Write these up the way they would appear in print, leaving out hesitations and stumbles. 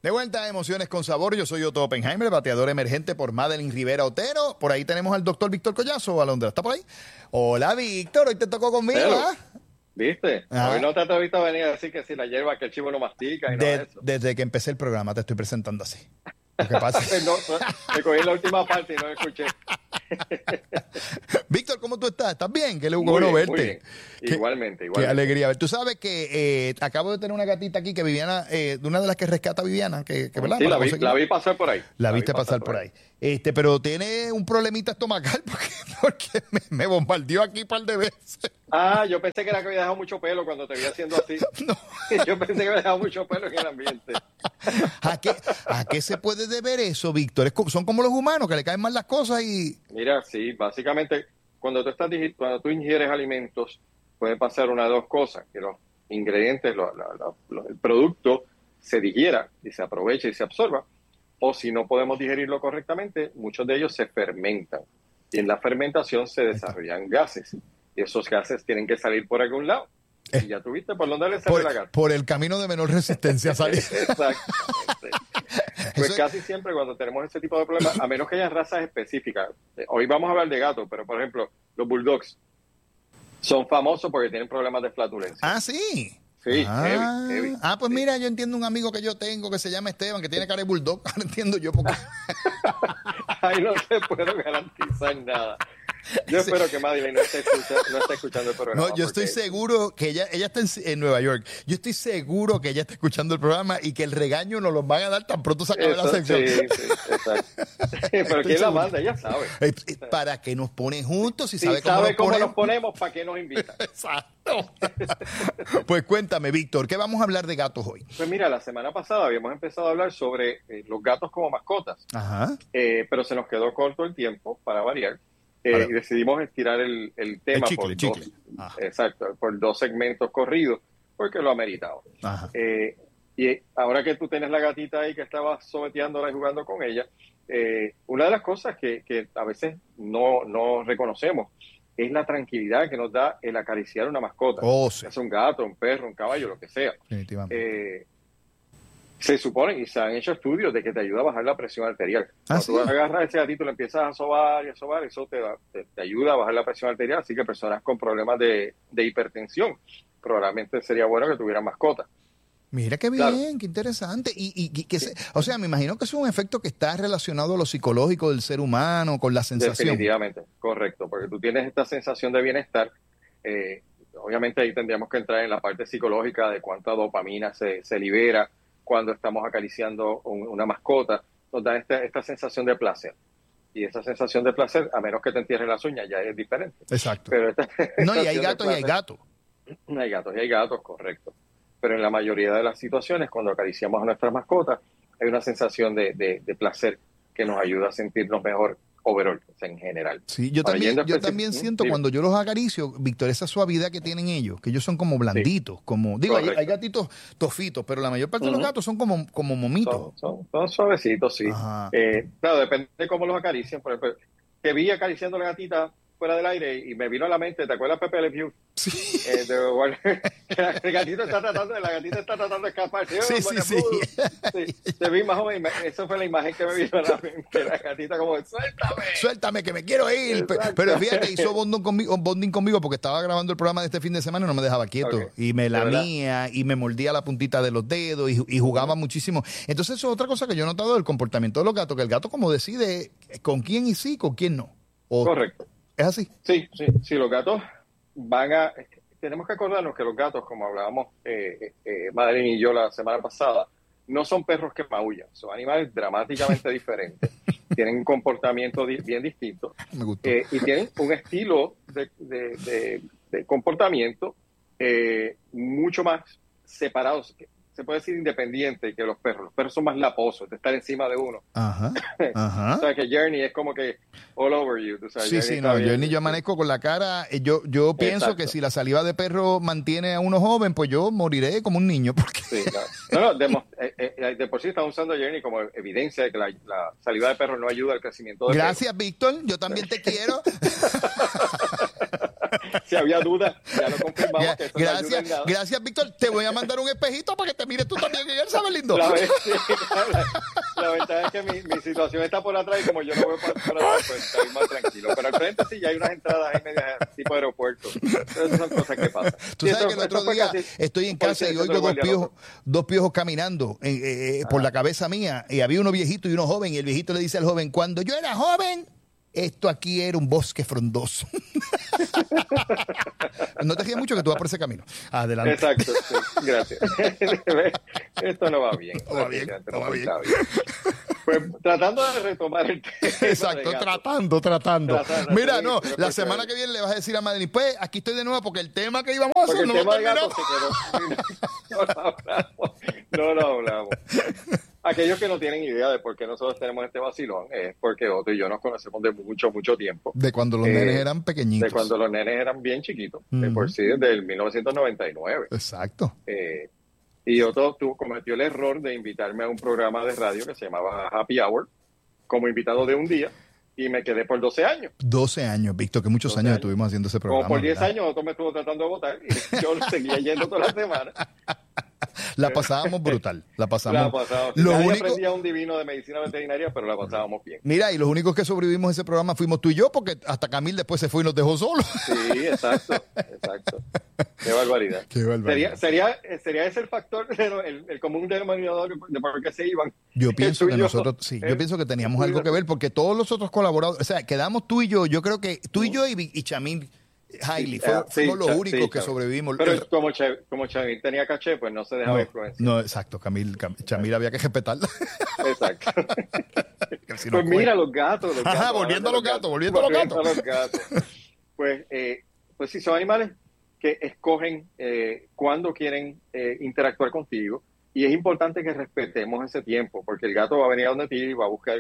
De vuelta a Emociones con Sabor, yo soy Otto Oppenheimer, bateador emergente por Madeline Rivera Otero. Por ahí tenemos al doctor Víctor Collazo, Alondra, ¿está por ahí? Hola, Víctor, hoy te tocó conmigo, ¿ah? ¿Viste? Ajá. Hoy no te has visto venir a decir que si la hierba, que el chivo no mastica y nada de eso. Desde que empecé el programa te estoy presentando así. Lo que pasa No, te cogí la última parte y no la escuché. Víctor, ¿cómo tú estás? ¿Estás bien? Qué Muy bueno bien, verte. muy bien. Igualmente. Qué alegría. Tú sabes que acabo de tener una gatita aquí que Viviana, de una de las que rescata Viviana, que ¿verdad? Sí, la vi pasar por ahí. La viste pasar por ahí. Pero tiene un problemita estomacal porque me bombardeó aquí un par de veces. Ah, yo pensé que era que había dejado mucho pelo cuando te vi haciendo así. No. Yo pensé que había dejado mucho pelo en el ambiente. ¿A qué se puede deber eso, Víctor? Son como los humanos, que le caen mal las cosas y... Mira, sí, básicamente, cuando tú ingieres alimentos, puede pasar una de dos cosas, que los ingredientes, el producto se digiera y se aproveche y se absorba, o si no podemos digerirlo correctamente, muchos de ellos se fermentan. Y en la fermentación se desarrollan gases. Y esos gases tienen que salir por algún lado. Y ya tuviste por dónde le sale la gata. Por el camino de menor resistencia salir. Exacto. Pues casi siempre cuando tenemos ese tipo de problemas, a menos que haya razas específicas. Hoy vamos a hablar de gatos, pero por ejemplo, los bulldogs son famosos porque tienen problemas de flatulencia. Ah, sí. Sí, heavy. Pues sí. mira, yo entiendo un amigo que yo tengo que se llama Esteban, que tiene cara de bulldog. Ahora entiendo yo por qué. Ahí no te puedo garantizar nada. Yo espero que Madeline no esté escuchando el programa. No, yo estoy seguro que ella está en Nueva York. Yo estoy seguro que ella está escuchando el programa y que el regaño nos lo van a dar tan pronto se acabe la sección. Sí, exacto. Pero ¿quién la manda? Ella sabe. Para que nos pone juntos y si sabe cómo nos ponemos, ¿para qué nos invita? Exacto. Pues cuéntame, Víctor, ¿qué vamos a hablar de gatos hoy? Pues mira, la semana pasada habíamos empezado a hablar sobre los gatos como mascotas. Ajá. Pero se nos quedó corto el tiempo, para variar. Y decidimos estirar el tema por dos segmentos corridos, porque lo ha meritado. Y ahora que tú tienes la gatita ahí que estabas someteándola y jugando con ella, una de las cosas que a veces no reconocemos es la tranquilidad que nos da el acariciar una mascota. Sí. Es un gato, un perro, un caballo, lo que sea. Definitivamente. Se supone y se han hecho estudios de que te ayuda a bajar la presión arterial. Cuando tú agarras a ese gatito y lo empiezas a sobar, eso te ayuda a bajar la presión arterial. Así que personas con problemas de hipertensión, probablemente sería bueno que tuvieran mascota. Mira qué bien, claro. Qué interesante. O sea, me imagino que es un efecto que está relacionado a lo psicológico del ser humano, con la sensación. Definitivamente, correcto, porque tú tienes esta sensación de bienestar. Obviamente ahí tendríamos que entrar en la parte psicológica de cuánta dopamina se libera cuando estamos acariciando una mascota, nos da esta sensación de placer. Y esa sensación de placer, a menos que te entierren las uñas, ya es diferente. Exacto. Pero y hay gatos y hay gatos. Hay gatos y hay gatos, correcto. Pero en la mayoría de las situaciones, cuando acariciamos a nuestras mascotas, hay una sensación de placer que nos ayuda a sentirnos mejor overall, o sea, en general. Sí, yo también siento cuando yo los acaricio, Víctor, esa suavidad que tienen ellos, que ellos son como blanditos, como digo, hay gatitos tofitos, pero la mayor parte de los gatos son como momitos. Son suavecitos, sí. Claro, depende de cómo los acarician. Por ejemplo, te vi acariciando a la gatita fuera del aire y me vino a la mente, ¿te acuerdas Pepe Le Pew? Sí. La gatita está tratando de escapar. Sí. Te vi más o menos, esa fue la imagen que me vino a la mente, la gatita como, suéltame que me quiero ir. Exacto. Pero fíjate, hizo bonding conmigo porque estaba grabando el programa de este fin de semana y no me dejaba quieto. Y me lamía y me mordía la puntita de los dedos y jugaba muchísimo. Entonces eso es otra cosa que yo he notado del comportamiento de los gatos, que el gato como decide con quién y sí, con quién no. Correcto. ¿Es así? Sí, los gatos tenemos que acordarnos que los gatos, como hablábamos Madeline y yo la semana pasada, no son perros que maullan, son animales dramáticamente diferentes, tienen un comportamiento bien distinto. Me gustó. Y tienen un estilo de comportamiento mucho más separados, se puede decir independiente que los perros. Los perros son más laposos, de estar encima de uno. Ajá. O sea, que Journey es como que all over you. Tú sabes, Journey yo amanezco con la cara. Yo pienso que si la saliva de perro mantiene a uno joven, pues yo moriré como un niño. Porque... Sí, claro. De por sí están usando a Journey como evidencia de que la saliva de perro no ayuda al crecimiento de Gracias, perro. Víctor. Yo también te quiero. Si había dudas, ya lo confirmamos. Que eso no ayuda en nada. Gracias, Víctor. Te voy a mandar un espejito para que te mires tú también en él, ¿sabes, lindo? La ventaja es que mi situación está por atrás y como yo no voy por atrás, pues estoy más tranquilo. Pero al frente sí, ya hay unas entradas ahí medias tipo aeropuerto. Entonces esas son cosas que pasan. Tú sabes que el otro día estoy en casa y oigo dos piojos caminando por la cabeza mía, y había uno viejito y uno joven, y el viejito le dice al joven: cuando yo era joven, esto aquí era un bosque frondoso. No te rías mucho, que tú vas por ese camino. Adelante. Exacto, sí, gracias. Esto no va bien. No va bien. Pues tratando de retomar el tema. Exacto, tratando. Mira, no, la semana que viene le vas a decir a Madeline: pues aquí estoy de nuevo porque el tema que íbamos a hacer no lo terminamos. No lo hablamos. Aquellos que no tienen idea de por qué nosotros tenemos este vacilón es porque Otto y yo nos conocemos de mucho tiempo. De cuando los nenes eran pequeñitos. De cuando los nenes eran bien chiquitos. De por sí, desde el 1999. Exacto. Y Otto cometió el error de invitarme a un programa de radio que se llamaba Happy Hour como invitado de un día, y me quedé por 12 años. 12 años, Víctor, que muchos años estuvimos haciendo ese programa. Como por 10 años Otto me estuvo tratando de votar y yo seguía yendo toda la semana. La pasábamos brutal. La pasábamos. Nadie aprendía un divino de medicina veterinaria, pero la pasábamos bien. Mira, y los únicos que sobrevivimos a ese programa fuimos tú y yo, porque hasta Camil después se fue y nos dejó solos. Sí, exacto. Qué barbaridad. ¿Sería ese el factor, el común denominador de por qué se iban? Yo pienso que nosotros, sí, yo pienso que teníamos algo que ver, porque todos los otros colaboradores, o sea, quedamos tú y yo creo que tú y yo y Chamil Hailey fuimos los únicos que sobrevivimos. Pero como Chamil tenía caché, pues no se dejaba influenciar. No, exacto, Chamil había que respetarla. Exacto. Pues mira, los gatos. Ajá, volviendo a los gatos. Pues sí, son animales que escogen cuándo quieren interactuar contigo, y es importante que respetemos ese tiempo, porque el gato va a venir a donde ti y va a buscar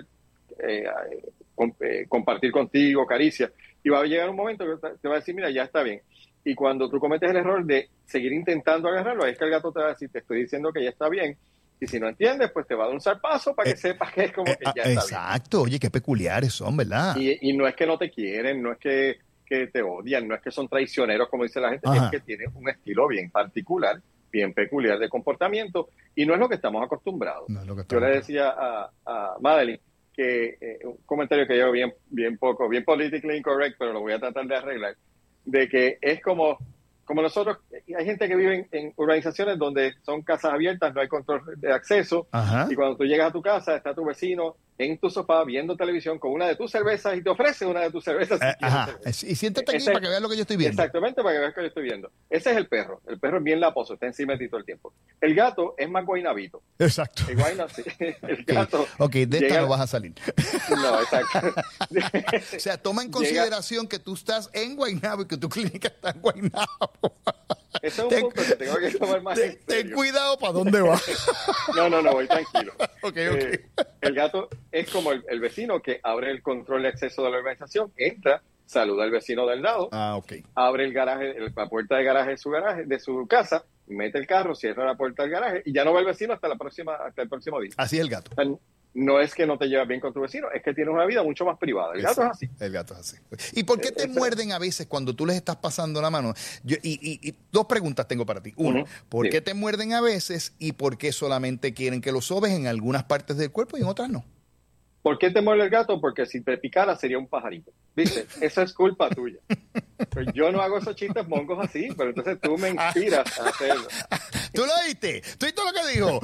compartir contigo, caricias, y va a llegar un momento que te va a decir: mira, ya está bien. Y cuando tú cometes el error de seguir intentando agarrarlo, es que el gato te va a decir: te estoy diciendo que ya está bien. Y si no entiendes, pues te va a dar un zarpazo para que sepas que es como que ya está bien. Exacto. Oye, qué peculiares son, ¿verdad? Y no es que no te quieren, no es que te odian, no es que son traicioneros, como dice la gente. Ajá. Es que tienen un estilo bien particular, bien peculiar de comportamiento, y no es lo que estamos acostumbrados. Yo le decía a Madeline que un comentario que yo bien politically incorrect, pero lo voy a tratar de arreglar, de que es como nosotros, hay gente que vive en urbanizaciones donde son casas abiertas, no hay control de acceso. Ajá. Y cuando tú llegas a tu casa, está tu vecino en tu sofá viendo televisión con una de tus cervezas y te ofrece una de tus cervezas. Y siéntate aquí para que veas lo que yo estoy viendo. Exactamente, para que veas lo que yo estoy viendo. Ese es el perro. El perro es bien laposo, está encima de ti todo el tiempo. El gato es más guaynabito. Exacto. El gato. Ok, de esta no vas a salir. No, exacto. O sea, toma en consideración que tú estás en Guaynabo y que tu clínica está en Guaynabo. Eso es un punto que tengo que tomar más en serio. Ten cuidado para dónde vas. No, voy tranquilo. Ok. El gato es como el vecino que abre el control de acceso de la organización, entra, saluda al vecino del lado, abre el garaje, la puerta de garaje de su casa, mete el carro, cierra la puerta del garaje y ya no va el vecino hasta el próximo día. Así es el gato. O sea, no es que no te llevas bien con tu vecino, es que tienes una vida mucho más privada. El gato es así. El gato es así. ¿Y por qué te muerden a veces cuando tú les estás pasando la mano? Y dos preguntas tengo para ti. Uno, ¿por qué te muerden a veces y por qué solamente quieren que lo sobes en algunas partes del cuerpo y en otras no? ¿Por qué te muerde el gato? Porque si te picara sería un pajarito. ¿Viste? Esa es culpa tuya. Pues yo no hago esos chistes mongos así, pero entonces tú me inspiras a hacerlo. ¿Tú lo oíste? ¿Tú oíste lo que dijo?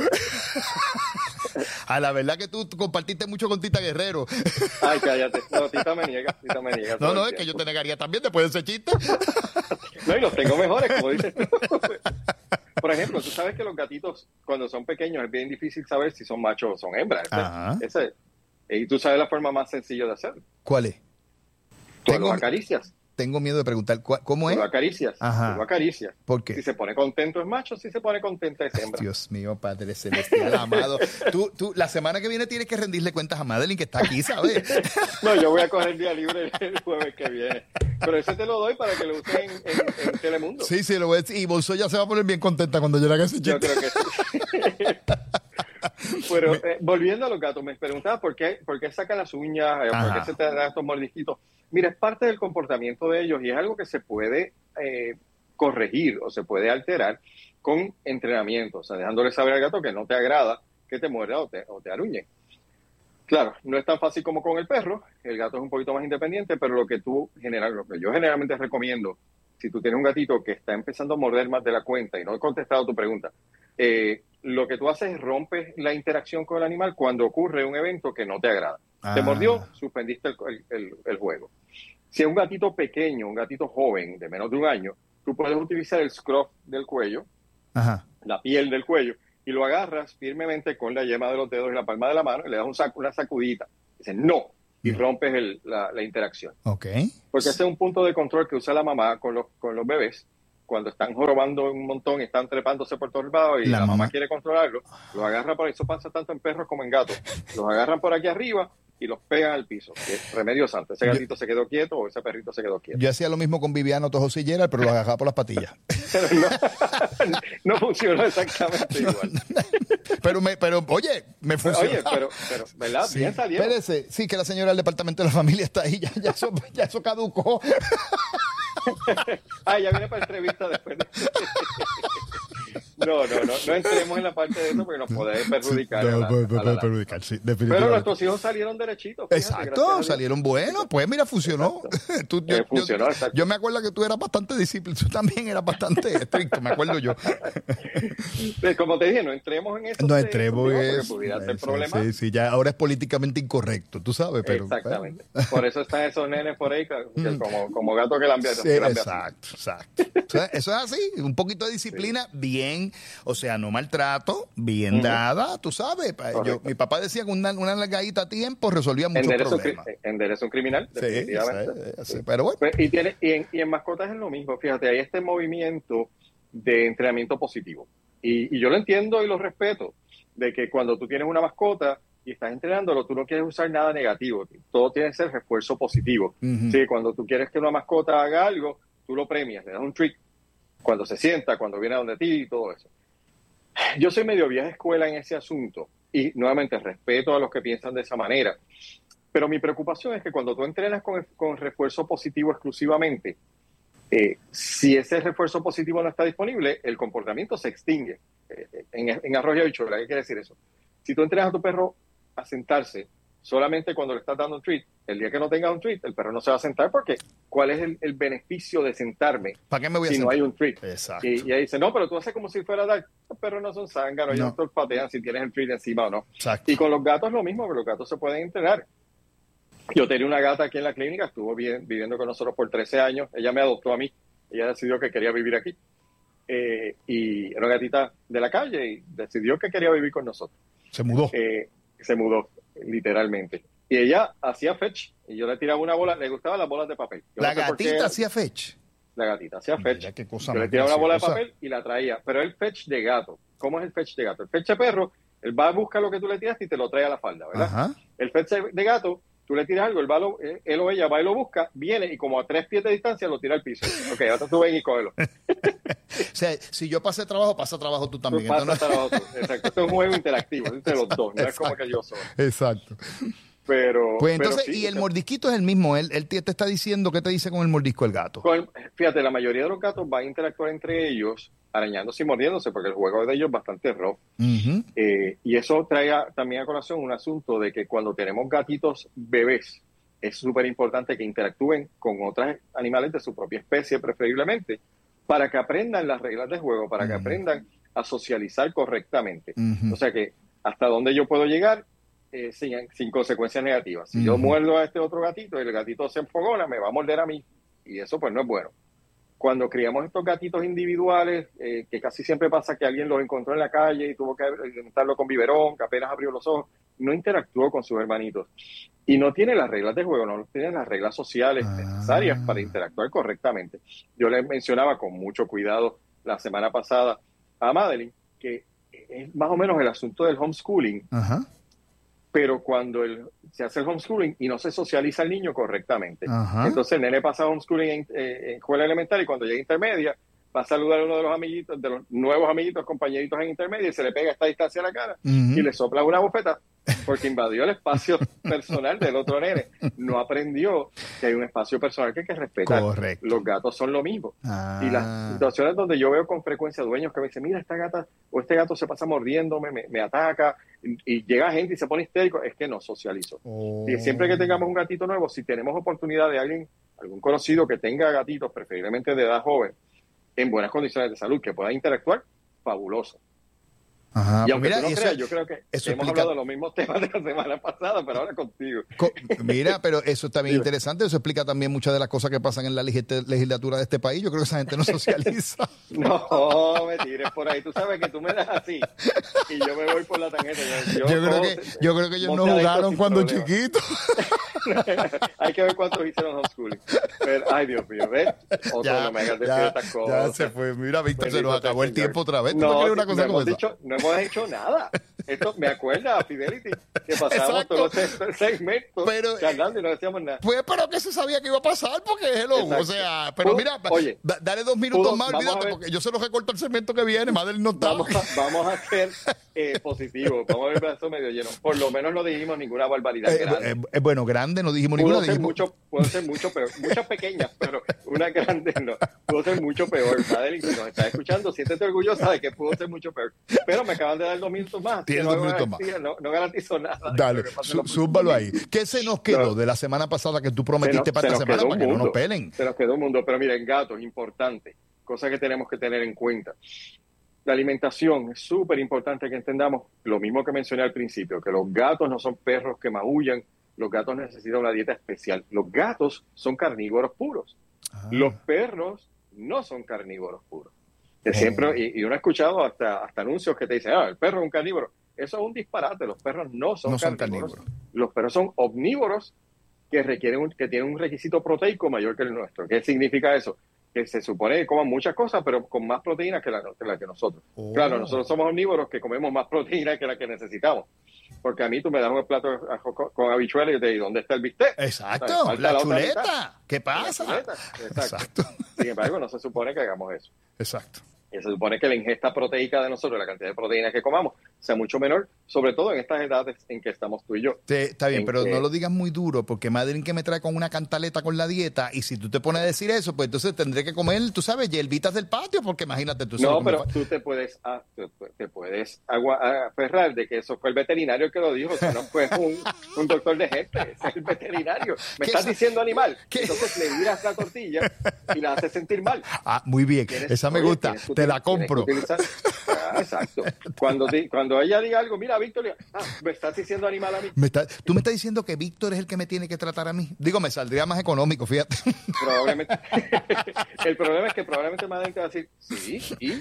A la verdad que tú compartiste mucho con Tita Guerrero. Ay, cállate. No, Tita me niega. No, es que yo te negaría también después de ese chiste. No, y los tengo mejores, como dices tú. Por ejemplo, tú sabes que los gatitos, cuando son pequeños, es bien difícil saber si son machos o son hembras. Y tú sabes la forma más sencilla de hacerlo. ¿Cuál es? Tú lo acaricias. Tengo miedo de preguntar, ¿cómo es? Lo acaricias. Ajá. Lo acaricias. ¿Por qué? Si se pone contento es macho, si se pone contenta es hembra. Dios mío, Padre Celestial, amado. Tú, la semana que viene tienes que rendirle cuentas a Madeline, que está aquí, ¿sabes? No, yo voy a coger el día libre el jueves que viene. Pero ese te lo doy para que lo uses en Telemundo. Sí, lo voy a decir. Y Bolso ya se va a poner bien contenta cuando yo le haga ese chiste. Yo creo que sí. Pero volviendo a los gatos, me preguntaba por qué sacan las uñas, por qué se te dan estos mordisquitos. Mira, es parte del comportamiento de ellos y es algo que se puede corregir o se puede alterar con entrenamiento, o sea, dejándole saber al gato que no te agrada que te muerda o te aruñe. Claro, no es tan fácil como con el perro, el gato es un poquito más independiente, pero lo que yo generalmente recomiendo, si tú tienes un gatito que está empezando a morder más de la cuenta, y no he contestado tu pregunta, lo que tú haces es rompes la interacción con el animal cuando ocurre un evento que no te agrada. Te mordió, suspendiste el juego. Si es un gatito pequeño, un gatito joven, de menos de 1 año, tú puedes utilizar el scruff del cuello, la piel del cuello, y lo agarras firmemente con la yema de los dedos y la palma de la mano y le das una sacudita. Dices, no, y rompes la interacción. Okay. Porque ese es un punto de control que usa la mamá con los bebés. Cuando están jorobando un montón y están trepándose por todos lados y la mamá quiere controlarlo, los agarra por ahí. Eso pasa tanto en perros como en gatos. Los agarran por aquí arriba y los pegan al piso. Que es remedio santo. Ese gatito se quedó quieto o ese perrito se quedó quieto. Yo hacía lo mismo con Viviano Tojoso y Gerald, pero lo agarraba por las patillas. No funcionó exactamente igual. Pero oye, me funcionó. Oye, pero ¿verdad? Sí. Bien salieron. Espérese, sí, que la señora del departamento de la familia está ahí. Ya eso caducó. Ya viene para entrevista después. No entremos en la parte de eso porque nos puede perjudicar. Puede perjudicar, sí, definitivamente. Pero nuestros hijos salieron derechitos. Fíjate, exacto, salieron buenos. Pues mira, funcionó. Funcionó, exacto. Yo me acuerdo que tú eras bastante disciplinado, tú también eras bastante estricto, me acuerdo yo. Como te dije, no entremos en eso. No entremos en eso. Porque pudiera ser problema. Sí, ya ahora es políticamente incorrecto, tú sabes. Pero, exactamente. Por eso están esos nenes por ahí como gato que la han visto. Sí, exacto. O sea, eso es así, un poquito de disciplina bien, o sea, no maltrato, bien dada, tú sabes. Mi papá decía que una largadita a tiempo resolvía muchos problemas. Endereza un criminal, definitivamente. Sí, pero bueno. Y en mascotas es lo mismo, fíjate, hay este movimiento de entrenamiento positivo. Y yo lo entiendo y lo respeto, de que cuando tú tienes una mascota y estás entrenándolo, tú no quieres usar nada negativo, todo tiene que ser refuerzo positivo. Sí, cuando tú quieres que una mascota haga algo, tú lo premias, le das un treat cuando se sienta, cuando viene a donde ti y todo eso. Yo soy medio vieja escuela en ese asunto y nuevamente respeto a los que piensan de esa manera, pero mi preocupación es que cuando tú entrenas con refuerzo positivo exclusivamente, si ese refuerzo positivo no está disponible, el comportamiento se extingue. En arroz y habichuela, ¿qué quiere decir eso? Si tú entrenas a tu perro a sentarse solamente cuando le estás dando un treat, el día que no tengas un treat, el perro no se va a sentar porque ¿cuál es el beneficio de sentarme ¿para qué me voy a si sentar? No hay un treat? Exacto. Y ahí dice, no, pero tú haces como si fuera dar. Los perros no son zánganos, ellos no patean si tienes el treat encima o no. Exacto. Y con los gatos es lo mismo, que los gatos se pueden entrenar. Yo tenía una gata aquí en la clínica, estuvo viviendo con nosotros por 13 años, ella me adoptó a mí, ella decidió que quería vivir aquí. Y era una gatita de la calle y decidió que quería vivir con nosotros. Se mudó. Se mudó, literalmente. Y ella hacía fetch. Y yo le tiraba una bola, le gustaban las bolas de papel. ¿La gatita hacía fetch? La gatita hacía fetch. Mira qué cosa yo le tiraba una bola de papel y la traía. Pero el fetch de gato. ¿Cómo es el fetch de gato? El fetch de perro, él va a buscar lo que tú le tiraste y te lo trae a la falda, ¿verdad? Ajá. El fetch de gato, tú le tiras algo, él o ella va y lo busca, viene y como a 3 pies de distancia lo tira al piso. Ok, ahora tú ven y cógelo. O sea, si yo pasé trabajo, pasa trabajo tú también. Trabajo tú. Exacto. Esto es un juego interactivo entre los dos, no es como que yo soy. Exacto. Pero entonces, sí, y el mordisquito es el mismo. Él te está diciendo, ¿qué te dice con el mordisco el gato? Fíjate, la mayoría de los gatos van a interactuar entre ellos, arañándose y mordiéndose, porque el juego de ellos es bastante rough. Y eso trae también a colación un asunto de que cuando tenemos gatitos bebés, es súper importante que interactúen con otros animales de su propia especie, preferiblemente, para que aprendan las reglas de juego, para que aprendan a socializar correctamente. O sea que hasta dónde yo puedo llegar sin consecuencias negativas. Si yo muerdo a este otro gatito y el gatito se enfogona, me va a morder a mí. Y eso pues no es bueno. Cuando criamos estos gatitos individuales, que casi siempre pasa que alguien los encontró en la calle y tuvo que alimentarlo con biberón, que apenas abrió los ojos, no interactuó con sus hermanitos. Y no tiene las reglas de juego, no tiene las reglas sociales necesarias para interactuar correctamente. Yo les mencionaba con mucho cuidado la semana pasada a Madeline que es más o menos el asunto del homeschooling. Pero cuando se hace el homeschooling y no se socializa el niño correctamente. Entonces el nene pasa homeschooling en escuela elemental y cuando llega a intermedia va a saludar a uno de los amiguitos, de los nuevos amiguitos, compañeritos en intermedio, y se le pega a esta distancia a la cara y le sopla una bofeta porque invadió el espacio personal del otro nene. No aprendió que hay un espacio personal que hay que respetar. Correcto. Los gatos son lo mismo. Y las situaciones donde yo veo con frecuencia dueños que me dicen, mira, esta gata o este gato se pasa mordiéndome, me ataca, y llega gente y se pone histérico, es que no socializo. Y siempre que tengamos un gatito nuevo, si tenemos oportunidad de algún conocido que tenga gatitos, preferiblemente de edad joven, en buenas condiciones de salud, que pueda interactuar, fabuloso. Ajá, y aunque mira, tú no creas, yo creo que hemos hablado de los mismos temas de la semana pasada, pero ahora contigo. Mira, pero eso está bien interesante. Eso explica también muchas de las cosas que pasan en la legislatura de este país. Yo creo que esa gente no socializa. No, me tires por ahí. Tú sabes que tú me das así y yo me voy por la tangente. Yo creo que ellos no jugaron cuando chiquitos. Hay que ver cuántos hicieron homeschooling. Pero, ay, Dios mío, ¿ves? No me hagas decir estas cosas. Ya se fue. Mira, Víctor, se nos acabó el tiempo otra vez. No hemos hecho nada. Esto me acuerda a Fidelity que pasábamos todos los segmentos charlando y no decíamos nada. Pues, pero que se sabía que iba a pasar porque o sea, pero mira, oye, dale 2 minutos más, olvídate, porque yo se los recorto el segmento que viene, madre no está. Vamos a ser positivos, vamos a ver el brazo medio lleno. Por lo menos no dijimos ninguna barbaridad grande. Bueno, grande no dijimos ninguna. Pudo ser mucho peor, muchas pequeñas, pero una grande no. Pudo ser mucho peor. Madeline, si nos estás escuchando, siéntete orgullosa de que pudo ser mucho peor. Pero me acaban de dar 2 minutos más. Tienes 2 minutos más. No garantizo nada. Dale, súbalo ahí. ¿Qué se nos quedó de la semana pasada que tú prometiste para esta semana para que no nos pelen? Se nos quedó un mundo, pero miren, gatos, importante, cosa que tenemos que tener en cuenta. La alimentación es súper importante que entendamos lo mismo que mencioné al principio, que los gatos no son perros que maullan, los gatos necesitan una dieta especial. Los gatos son carnívoros puros. Los perros no son carnívoros puros. Que siempre, y uno ha escuchado hasta anuncios que te dicen, el perro es un carnívoro. Eso es un disparate. Los perros no son carnívoros. Los perros son omnívoros que tienen un requisito proteico mayor que el nuestro. ¿Qué significa eso? Que se supone que coman muchas cosas, pero con más proteínas que la que nosotros. Claro, nosotros somos omnívoros que comemos más proteínas que la que necesitamos. Porque a mí tú me das un plato con habichuelas y yo te digo, ¿dónde está el bistec? Exacto, la chuleta. ¿Qué pasa? Exacto. Sin embargo, no se supone que hagamos eso. Exacto. Y se supone que la ingesta proteica de nosotros, la cantidad de proteínas que comamos, sea mucho menor, sobre todo en estas edades en que estamos tú y yo. Está bien, pero no lo digas muy duro, porque Madeline que me trae con una cantaleta con la dieta, y si tú te pones a decir eso, pues entonces tendré que comer, tú sabes, hierbitas del patio, porque imagínate tú. No, pero tú te puedes aferrar de que eso fue el veterinario el que lo dijo, o sea, no fue un doctor de gente, es el veterinario. Me estás diciendo animal, entonces le miras la tortilla y la haces sentir mal. Muy bien, esa me gusta. Te la compro. Exacto. Cuando ella diga algo, mira, Víctor, me estás diciendo animal a mí. Tú me estás diciendo que Víctor es el que me tiene que tratar a mí. Digo, me saldría más económico, fíjate. Probablemente. El problema es que probablemente Madeleine te va a decir, sí, ¿y?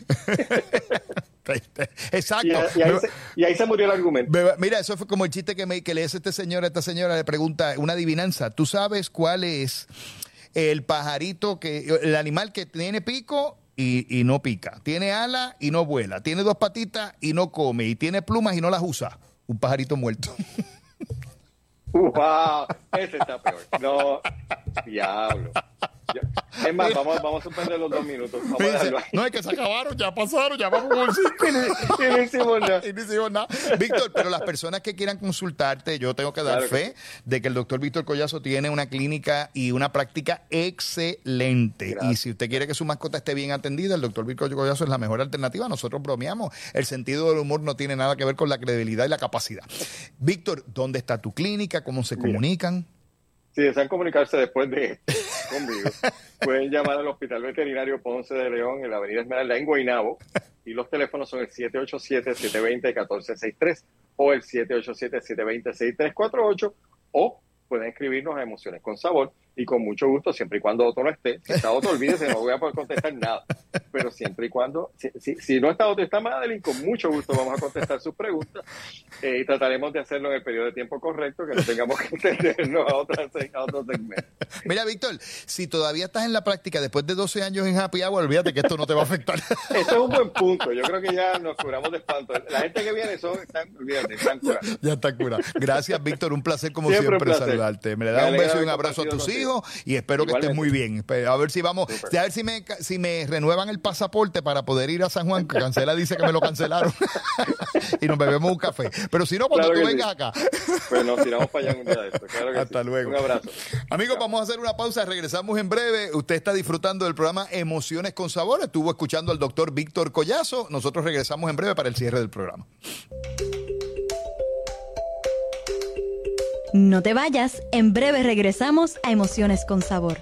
Exacto. Y ahí se murió el argumento. Mira, eso fue como el chiste que le hace esta señora le pregunta una adivinanza. ¿Tú sabes cuál es el pajarito el animal que tiene pico y no pica, tiene alas y no vuela, tiene 2 patitas y no come, y tiene plumas y no las usa? Un pajarito muerto. ¡Wow! Ese está peor. No, diablo. Es más, vamos a suspender los 2 minutos. No, es que se acabaron, ya pasaron, ya vamos por 5. Y no hicimos nada. Y no hicimos nada. Víctor, pero las personas que quieran consultarte, yo tengo que dar fe de que el doctor Víctor Collazo tiene una clínica y una práctica excelente. Gracias. Y si usted quiere que su mascota esté bien atendida, el doctor Víctor Collazo es la mejor alternativa. Nosotros bromeamos. El sentido del humor no tiene nada que ver con la credibilidad y la capacidad. Víctor, ¿dónde está tu clínica? ¿Cómo se comunican? Si desean comunicarse después de esto conmigo, pueden llamar al Hospital Veterinario Ponce de León en la Avenida Esmeralda en Guaynabo, y los teléfonos son el 787-720-1463 o el 787-720-6348, o pueden escribirnos a Emociones con Sabor, y con mucho gusto, siempre y cuando Otto no esté. Si está Otto, olvídese, no voy a poder contestar nada. Pero siempre y cuando, si no está Otto y está Madeline, con mucho gusto vamos a contestar sus preguntas, y trataremos de hacerlo en el periodo de tiempo correcto, que no tengamos que entendernos a otros segmentos. Mira, Víctor, si todavía estás en la práctica después de 12 años en Happy Hour, olvídate que esto no te va a afectar. Eso es un buen punto. Yo creo que ya nos curamos de espanto. La gente que viene olvídate, están curados. Ya están curados. Gracias, Víctor. Un placer como siempre saludarte. Me le das un beso y un abrazo a tus hijos. hijo y espero que estés muy bien. A ver si vamos, a ver si me renuevan el pasaporte para poder ir a San Juan, que Cancela dice que me lo cancelaron y nos bebemos un café. Pero si no, cuando tú vengas acá. Pues nos tiramos para allá un día de esto. Claro que hasta luego. Un abrazo. Amigos, vamos a hacer una pausa, regresamos en breve. Usted está disfrutando del programa Emociones con Sabor. Estuvo escuchando al doctor Víctor Collazo. Nosotros regresamos en breve para el cierre del programa. No te vayas, en breve regresamos a Emociones con Sabor.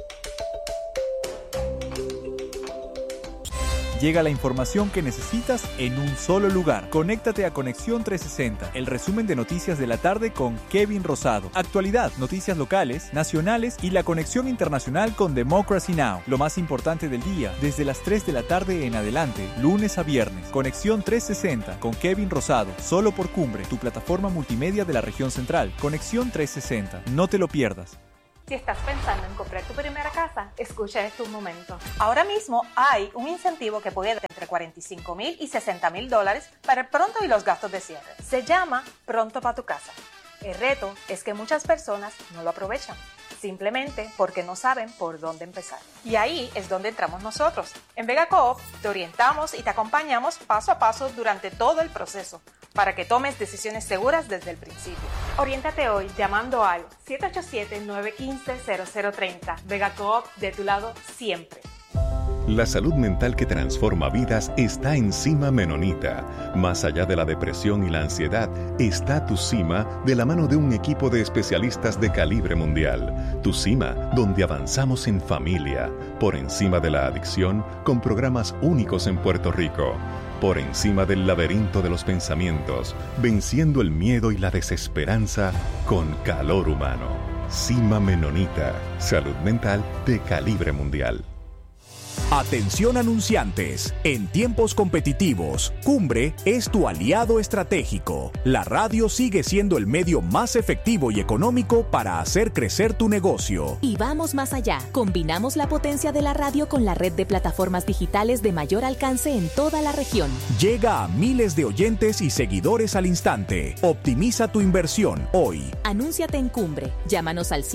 Llega la información que necesitas en un solo lugar. Conéctate a Conexión 360, el resumen de noticias de la tarde con Kevin Rosado. Actualidad, noticias locales, nacionales y la conexión internacional con Democracy Now! Lo más importante del día, desde las 3 de la tarde en adelante, lunes a viernes. Conexión 360 con Kevin Rosado, solo por Cumbre, tu plataforma multimedia de la región central. Conexión 360, no te lo pierdas. Si estás pensando en comprar tu primera casa, escucha este un momento. Ahora mismo hay un incentivo que puede dar entre $45,000 y $60,000 para el pronto y los gastos de cierre. Se llama Pronto para tu casa. El reto es que muchas personas no lo aprovechan, simplemente porque no saben por dónde empezar. Y ahí es donde entramos nosotros. En Vega Coop te orientamos y te acompañamos paso a paso durante todo el proceso, para que tomes decisiones seguras desde el principio. Oriéntate hoy llamando al 787-915-0030. Vega Coop, de tu lado siempre. La salud mental que transforma vidas está en Cima Menonita. Más allá de la depresión y la ansiedad, está Tu Cima de la mano de un equipo de especialistas de calibre mundial. Tu Cima, donde avanzamos en familia, por encima de la adicción, con programas únicos en Puerto Rico. Por encima del laberinto de los pensamientos, venciendo el miedo y la desesperanza con calor humano. Cima Menonita, salud mental de calibre mundial. Atención anunciantes, en tiempos competitivos, Cumbre es tu aliado estratégico. La radio sigue siendo el medio más efectivo y económico para hacer crecer tu negocio. Y vamos más allá, combinamos la potencia de la radio con la red de plataformas digitales de mayor alcance en toda la región. Llega a miles de oyentes y seguidores al instante. Optimiza tu inversión hoy. Anúnciate en Cumbre, llámanos al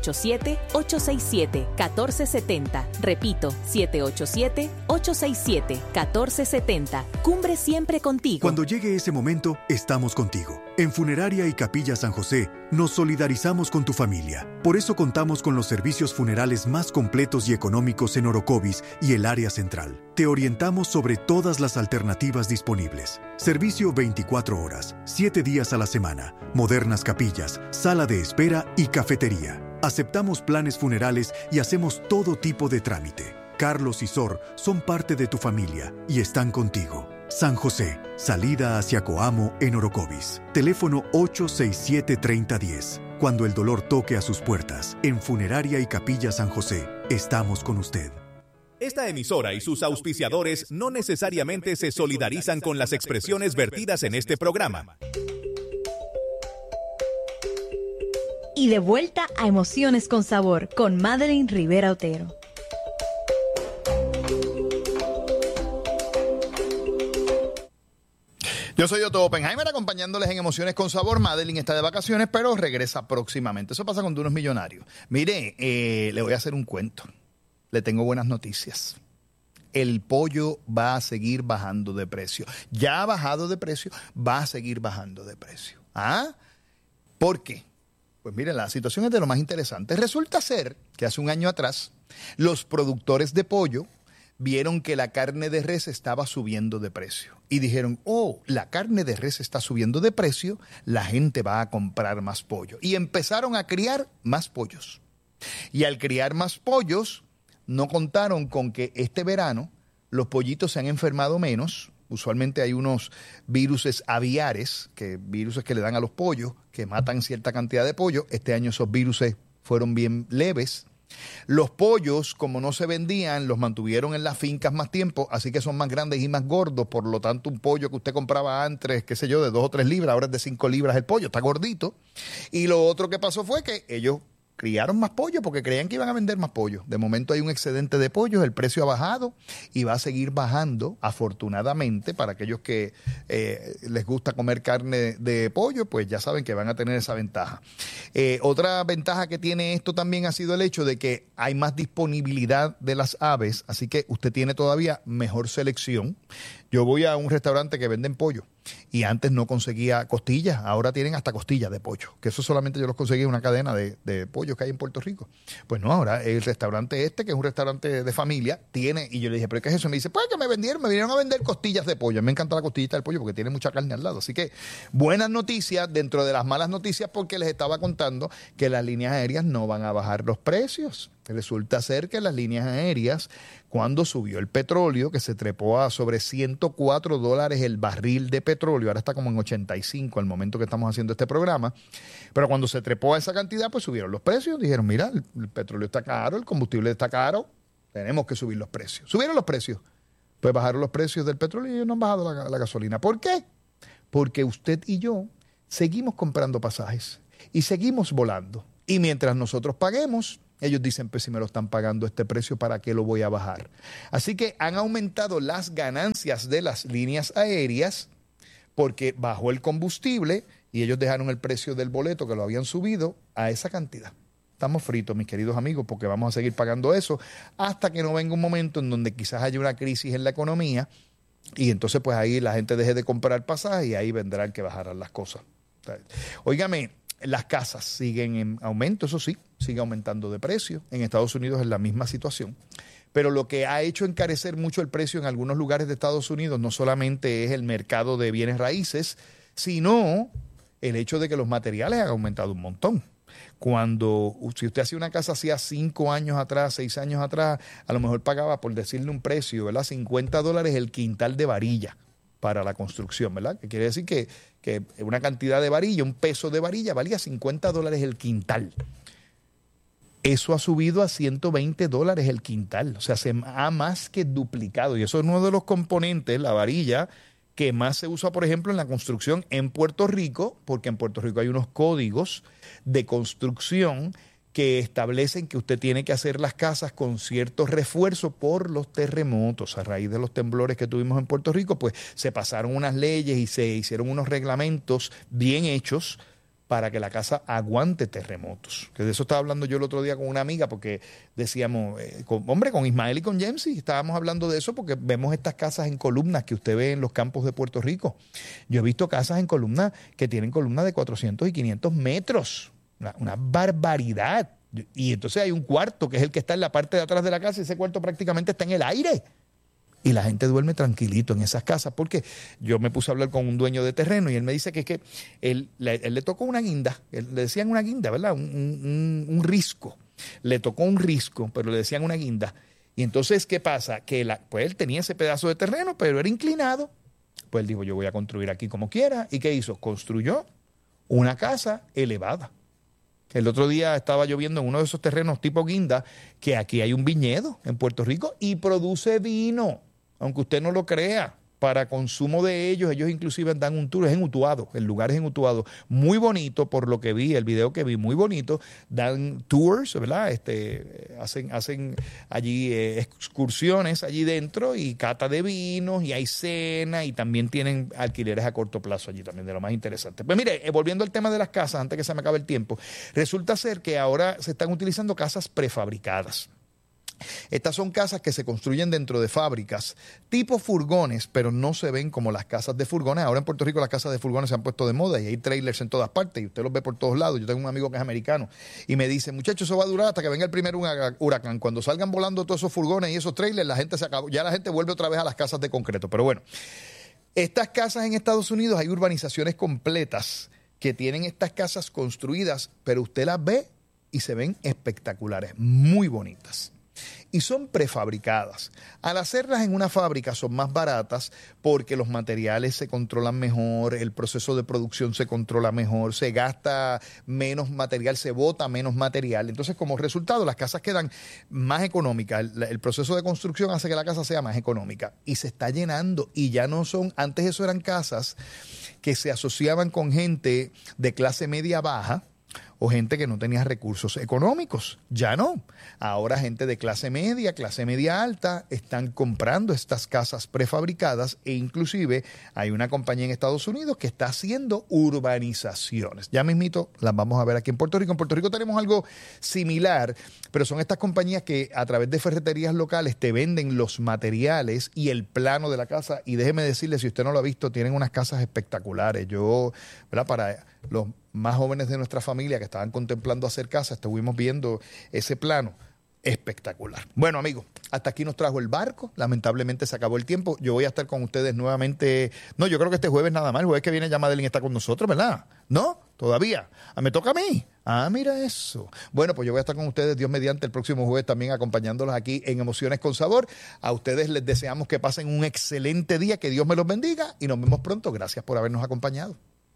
787-867-1470. Repito, 787-867-1470. Cumbre siempre contigo. Cuando llegue ese momento, estamos contigo. En Funeraria y Capilla San José, nos solidarizamos con tu familia. Por eso contamos con los servicios funerales más completos y económicos en Orocovis y el área central. Te orientamos sobre todas las alternativas disponibles. Servicio 24 horas, 7 días a la semana, modernas capillas, sala de espera y cafetería. Aceptamos planes funerales y hacemos todo tipo de trámite. Carlos y Sor son parte de tu familia y están contigo. San José, salida hacia Coamo en Orocovis. Teléfono 867-3010. Cuando el dolor toque a sus puertas, en Funeraria y Capilla San José, estamos con usted. Esta emisora y sus auspiciadores no necesariamente se solidarizan con las expresiones vertidas en este programa. Y de vuelta a Emociones con Sabor, con Madeline Rivera Otero. Yo soy Otto Oppenheimer, acompañándoles en Emociones con Sabor. Madeline está de vacaciones, pero regresa próximamente. Eso pasa con unos millonarios. Mire, le voy a hacer un cuento. Le tengo buenas noticias. El pollo va a seguir bajando de precio. Ya ha bajado de precio, va a seguir bajando de precio. ¿Ah? ¿Por qué? Pues miren, la situación es de lo más interesante. Resulta ser que hace un año atrás, los productores de pollo vieron que la carne de res estaba subiendo de precio. Y dijeron, la carne de res está subiendo de precio, la gente va a comprar más pollo. Y empezaron a criar más pollos. Y al criar más pollos, no contaron con que este verano los pollitos se han enfermado menos. Usualmente hay unos viruses aviares, viruses que le dan a los pollos, que matan cierta cantidad de pollo. Este año esos viruses fueron bien leves. Los pollos, como no se vendían, los mantuvieron en las fincas más tiempo, así que son más grandes y más gordos. Por lo tanto, un pollo que usted compraba antes, qué sé yo, de 2 o 3 libras, ahora es de 5 libras el pollo, está gordito. Y lo otro que pasó fue que ellos criaron más pollo porque creían que iban a vender más pollo. De momento hay un excedente de pollos, el precio ha bajado y va a seguir bajando, afortunadamente, para aquellos que les gusta comer carne de pollo, pues ya saben que van a tener esa ventaja. Otra ventaja que tiene esto también ha sido el hecho de que hay más disponibilidad de las aves, así que usted tiene todavía mejor selección. Yo voy a un restaurante que venden pollo y antes no conseguía costillas, ahora tienen hasta costillas de pollo, que eso solamente yo los conseguí en una cadena de pollos que hay en Puerto Rico. Pues no, ahora el restaurante que es un restaurante de familia, tiene, y yo le dije, ¿pero qué es eso? Me dice, pues que me vinieron a vender costillas de pollo. Me encanta la costillita del pollo porque tiene mucha carne al lado. Así que buenas noticias dentro de las malas noticias, porque les estaba contando que las líneas aéreas no van a bajar los precios. Resulta ser que las líneas aéreas, cuando subió el petróleo, que se trepó a sobre $104 el barril de petróleo, ahora está como en 85 al momento que estamos haciendo este programa, pero cuando se trepó a esa cantidad, pues subieron los precios. Dijeron, mira, el petróleo está caro, el combustible está caro, tenemos que subir los precios. Subieron los precios, pues bajaron los precios del petróleo y ellos no han bajado la gasolina. ¿Por qué? Porque usted y yo seguimos comprando pasajes y seguimos volando. Y mientras nosotros paguemos, ellos dicen, pues si me lo están pagando este precio, ¿para qué lo voy a bajar? Así que han aumentado las ganancias de las líneas aéreas porque bajó el combustible y ellos dejaron el precio del boleto, que lo habían subido, a esa cantidad. Estamos fritos, mis queridos amigos, porque vamos a seguir pagando eso hasta que no venga un momento en donde quizás haya una crisis en la economía y entonces pues ahí la gente deje de comprar pasajes y ahí vendrán que bajarán las cosas. Óigame, las casas siguen en aumento, eso sí, sigue aumentando de precio. En Estados Unidos es la misma situación. Pero lo que ha hecho encarecer mucho el precio en algunos lugares de Estados Unidos no solamente es el mercado de bienes raíces, sino el hecho de que los materiales han aumentado un montón. Si usted hacía una casa hacía 5 años atrás, 6 años atrás, a lo mejor pagaba, por decirle un precio, ¿verdad? $50 el quintal de varilla para la construcción, ¿verdad? Que quiere decir que una cantidad de varilla, un peso de varilla, valía $50 el quintal. Eso ha subido a $120 el quintal. O sea, se ha más que duplicado. Y eso es uno de los componentes, la varilla, que más se usa, por ejemplo, en la construcción en Puerto Rico, porque en Puerto Rico hay unos códigos de construcción que establecen que usted tiene que hacer las casas con cierto refuerzo por los terremotos. A raíz de los temblores que tuvimos en Puerto Rico, pues se pasaron unas leyes y se hicieron unos reglamentos bien hechos para que la casa aguante terremotos. Que de eso estaba hablando yo el otro día con una amiga, porque decíamos, con Ismael y con James, y estábamos hablando de eso porque vemos estas casas en columnas que usted ve en los campos de Puerto Rico. Yo he visto casas en columnas que tienen columnas de 400 y 500 metros. Una barbaridad. Y entonces hay un cuarto que es el que está en la parte de atrás de la casa y ese cuarto prácticamente está en el aire. Y la gente duerme tranquilito en esas casas porque yo me puse a hablar con un dueño de terreno y él me dice que es que él le tocó una guinda, le decían una guinda, ¿verdad? Un risco. Le tocó un risco, pero le decían una guinda. Y entonces, ¿qué pasa? Que pues él tenía ese pedazo de terreno, pero era inclinado. Pues él dijo, yo voy a construir aquí como quiera. ¿Y qué hizo? Construyó una casa elevada. El otro día estaba lloviendo en uno de esos terrenos tipo guinda, que aquí hay un viñedo en Puerto Rico y produce vino, aunque usted no lo crea, para consumo de ellos. Ellos inclusive dan un tour, es en Utuado, el lugar es en Utuado, muy bonito por lo que vi, el video que vi, muy bonito, dan tours, ¿verdad? Hacen allí excursiones allí dentro y cata de vinos y hay cena y también tienen alquileres a corto plazo allí también, de lo más interesante. Pues mire, volviendo al tema de las casas, antes que se me acabe el tiempo, resulta ser que ahora se están utilizando casas prefabricadas. Estas son casas que se construyen dentro de fábricas, tipo furgones, pero no se ven como las casas de furgones. Ahora en Puerto Rico las casas de furgones se han puesto de moda y hay trailers en todas partes y usted los ve por todos lados. Yo tengo un amigo que es americano y me dice, muchachos, eso va a durar hasta que venga el primer huracán. Cuando salgan volando todos esos furgones y esos trailers, la gente se acabó. Ya la gente vuelve otra vez a las casas de concreto. Pero bueno, estas casas en Estados Unidos, hay urbanizaciones completas que tienen estas casas construidas, pero usted las ve y se ven espectaculares, muy bonitas. Y son prefabricadas. Al hacerlas en una fábrica son más baratas porque los materiales se controlan mejor, el proceso de producción se controla mejor, se gasta menos material, se bota menos material. Entonces, como resultado, las casas quedan más económicas. El proceso de construcción hace que la casa sea más económica y se está llenando. Y ya no son, antes eso eran casas que se asociaban con gente de clase media baja o gente que no tenía recursos económicos. Ya no. Ahora gente de clase media alta, están comprando estas casas prefabricadas e inclusive hay una compañía en Estados Unidos que está haciendo urbanizaciones. Ya mismito las vamos a ver aquí en Puerto Rico. En Puerto Rico tenemos algo similar, pero son estas compañías que a través de ferreterías locales te venden los materiales y el plano de la casa. Y déjeme decirle, si usted no lo ha visto, tienen unas casas espectaculares. Yo, ¿verdad? Para los más jóvenes de nuestra familia que estaban contemplando hacer casa, estuvimos viendo ese plano. Espectacular. Bueno, amigos, hasta aquí nos trajo el barco. Lamentablemente se acabó el tiempo. Yo voy a estar con ustedes nuevamente. No, yo creo que este jueves nada más. El jueves que viene ya Madeline está con nosotros, ¿verdad? ¿No? Todavía. Me toca a mí. Mira eso. Bueno, pues yo voy a estar con ustedes, Dios mediante, el próximo jueves también acompañándolos aquí en Emociones con Sabor. A ustedes les deseamos que pasen un excelente día, que Dios me los bendiga y nos vemos pronto. Gracias por habernos acompañado.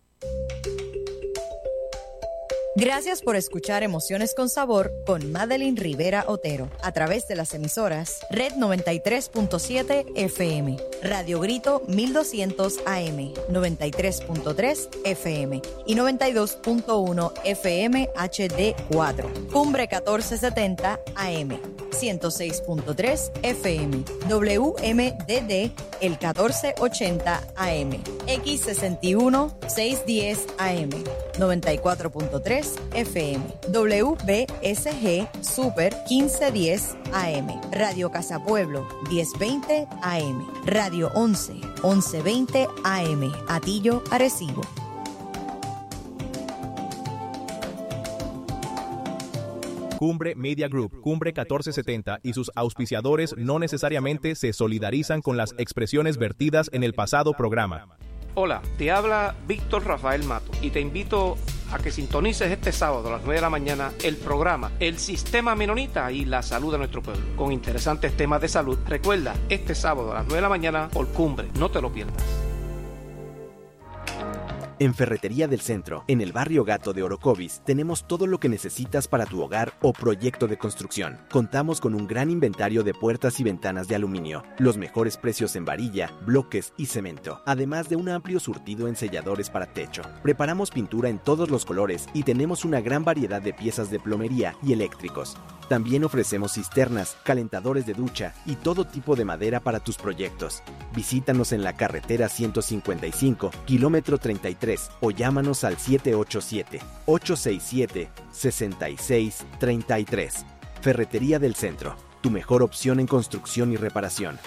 Gracias por escuchar Emociones con Sabor con Madeline Rivera Otero a través de las emisoras Red 93.7 FM, Radio Grito 1200 AM, 93.3 FM y 92.1 FM HD4, Cumbre 1470 AM, 106.3 FM, WMDD el 1480 AM, X61 610 AM, 94.3 FM, WBSG Super 1510 AM, Radio Casa Pueblo 1020 AM, Radio 1120 AM, Atillo, Arecibo. Cumbre Media Group, Cumbre 1470 y sus auspiciadores no necesariamente se solidarizan con las expresiones vertidas en el pasado programa. Hola, te habla Víctor Rafael Mato y te invito a que sintonices este sábado a las 9 de la mañana el programa El Sistema Menonita y la Salud de Nuestro Pueblo, con interesantes temas de salud. Recuerda, este sábado a las 9 de la mañana por Cumbre, no te lo pierdas. En Ferretería del Centro, en el barrio Gato de Orocovis, tenemos todo lo que necesitas para tu hogar o proyecto de construcción. Contamos con un gran inventario de puertas y ventanas de aluminio, los mejores precios en varilla, bloques y cemento, además de un amplio surtido en selladores para techo. Preparamos pintura en todos los colores y tenemos una gran variedad de piezas de plomería y eléctricos. También ofrecemos cisternas, calentadores de ducha y todo tipo de madera para tus proyectos. Visítanos en la carretera 155, kilómetro 33 o llámanos al 787-867-6633. Ferretería del Centro, tu mejor opción en construcción y reparación.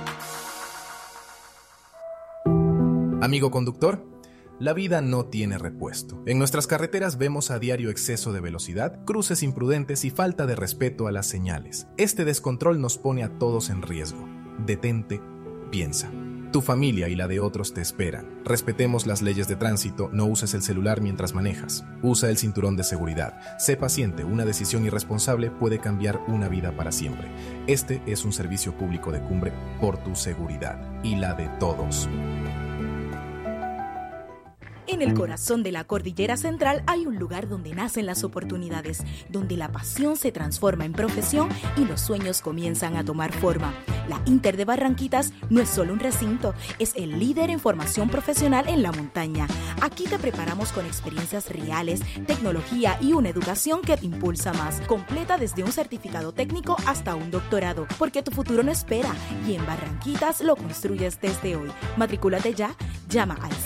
Amigo conductor, la vida no tiene repuesto. En nuestras carreteras vemos a diario exceso de velocidad, cruces imprudentes y falta de respeto a las señales. Este descontrol nos pone a todos en riesgo. Detente, piensa. Tu familia y la de otros te esperan. Respetemos las leyes de tránsito, no uses el celular mientras manejas. Usa el cinturón de seguridad. Sé paciente, una decisión irresponsable puede cambiar una vida para siempre. Este es un servicio público de Cumbre por tu seguridad y la de todos. En el corazón de la Cordillera Central hay un lugar donde nacen las oportunidades, donde la pasión se transforma en profesión y los sueños comienzan a tomar forma. La Inter de Barranquitas no es solo un recinto, es el líder en formación profesional en la montaña. Aquí te preparamos con experiencias reales, tecnología y una educación que te impulsa más. Completa desde un certificado técnico hasta un doctorado, porque tu futuro no espera y en Barranquitas lo construyes desde hoy. Matricúlate ya, llama al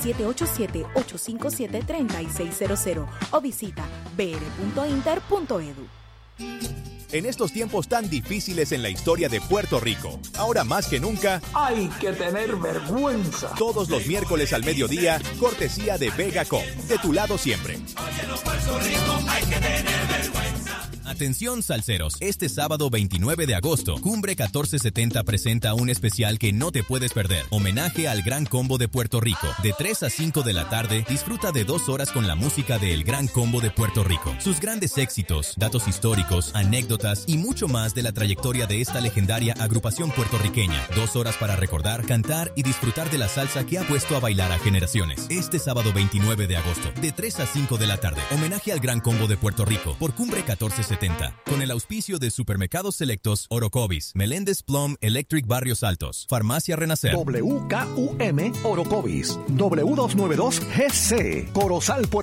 787-857-3600 o visita br.inter.edu. En estos tiempos tan difíciles en la historia de Puerto Rico, ahora más que nunca, hay que tener vergüenza. Todos los miércoles al mediodía, cortesía de Vegacom, de tu lado siempre. Oye, los Puerto Rico, hay que tener vergüenza. Atención salseros, este sábado 29 de agosto, Cumbre 1470 presenta un especial que no te puedes perder. Homenaje al Gran Combo de Puerto Rico. De 3 a 5 de la tarde, disfruta de 2 horas con la música del Gran Combo de Puerto Rico. Sus grandes éxitos, datos históricos, anécdotas y mucho más de la trayectoria de esta legendaria agrupación puertorriqueña. 2 horas para recordar, cantar y disfrutar de la salsa que ha puesto a bailar a generaciones. Este sábado 29 de agosto, de 3 a 5 de la tarde, homenaje al Gran Combo de Puerto Rico por Cumbre 1470. Con el auspicio de Supermercados Selectos, Orocovis, Meléndez Plum Electric Barrios Altos, Farmacia Renacer, WKUM Orocovis, W292 GC, Corozal,